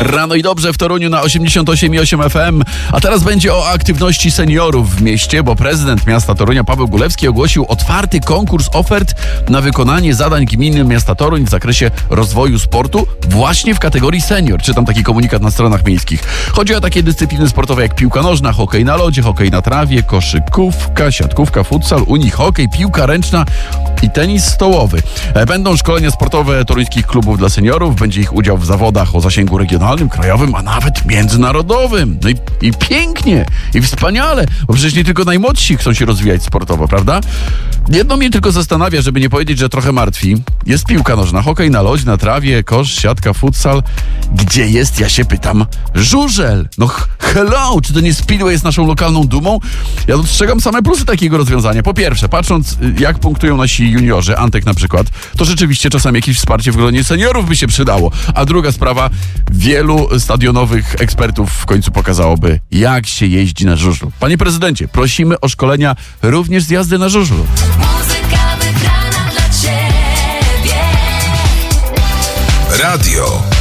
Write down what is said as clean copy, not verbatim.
Rano i dobrze w Toruniu na 88,8 FM. A teraz będzie o aktywności seniorów w mieście, bo prezydent miasta Torunia Paweł Gulewski ogłosił otwarty konkurs ofert na wykonanie zadań gminy miasta Toruń w zakresie rozwoju sportu właśnie w kategorii senior. Czytam taki komunikat na stronach miejskich. Chodzi o takie dyscypliny sportowe jak piłka nożna, hokej na lodzie, hokej na trawie, koszykówka, siatkówka, futsal, unihokej, piłka ręczna i tenis stołowy. Będą szkolenia sportowe toruńskich klubów dla seniorów, będzie ich udział w zawodach o zasięgu regionalnym, krajowym, a nawet międzynarodowym. No i pięknie, i wspaniale, bo przecież nie tylko najmłodsi chcą się rozwijać sportowo, prawda? Jedno mnie tylko zastanawia, żeby nie powiedzieć, że trochę martwi. Jest piłka nożna, hokej na lodzie, na trawie, kosz, siatka, futsal. Gdzie jest, ja się pytam, żużel? No hello, czy to nie Speedway jest naszą lokalną dumą? Ja dostrzegam same plusy takiego rozwiązania. Po pierwsze, patrząc jak punktują nasi juniorzy, Antek na przykład, to rzeczywiście czasami jakieś wsparcie w gronie seniorów by się przydało. A druga sprawa, wielu stadionowych ekspertów w końcu pokazałoby, jak się jeździ na żużlu. Panie prezydencie, prosimy o szkolenia również z jazdy na żużlu. Muzyka wybrana dla ciebie. Radio